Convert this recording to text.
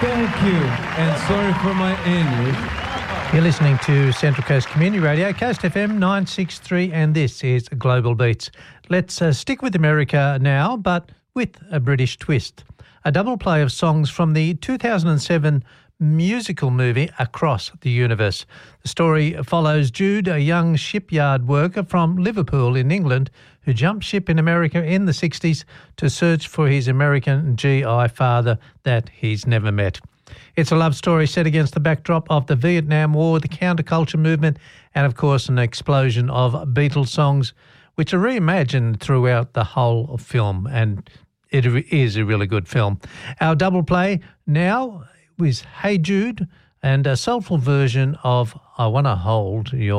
Thank you, and sorry for my English. You're listening to Central Coast Community Radio, Coast FM 963, and this is Global Beats. Let's stick with America now, but with a British twist. A double play of songs from the 2007 musical movie Across the Universe. The story follows Jude, a young shipyard worker from Liverpool in England who jumped ship in America in the 60s to search for his American GI father that he's never met. It's a love story set against the backdrop of the Vietnam War, the counterculture movement, and of course an explosion of Beatles songs, which are reimagined throughout the whole film, and it is a really good film. Our double play now is Hey Jude and a soulful version of I Wanna Hold Your